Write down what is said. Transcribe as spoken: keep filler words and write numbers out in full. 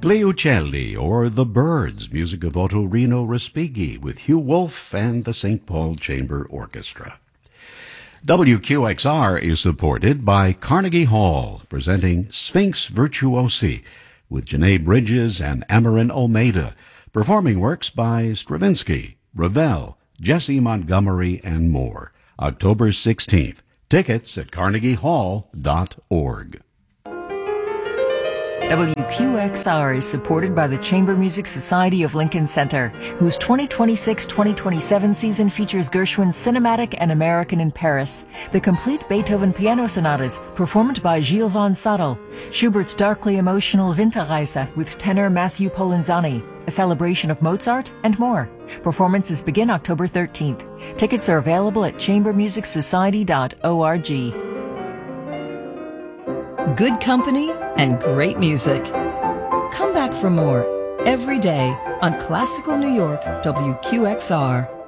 Gli Uccelli, or The Birds, music of Ottorino Respighi with Hugh Wolf and the Saint Paul Chamber Orchestra. W Q X R is supported by Carnegie Hall, presenting Sphinx Virtuosi with Janae Bridges and Amarin Almeida, performing works by Stravinsky, Ravel, Jesse Montgomery, and more. October sixteenth. Tickets at carnegie hall dot org. W Q X R is supported by the Chamber Music Society of Lincoln Center, whose twenty twenty-six twenty twenty-seven season features Gershwin's Cinematic and American in Paris, the complete Beethoven piano sonatas performed by Gilles von Sadel, Schubert's darkly emotional Winterreise with tenor Matthew Polenzani, a celebration of Mozart, and more. Performances begin October thirteenth. Tickets are available at chamber music society dot org. Good company and great music. Come back for more every day on Classical New York W Q X R.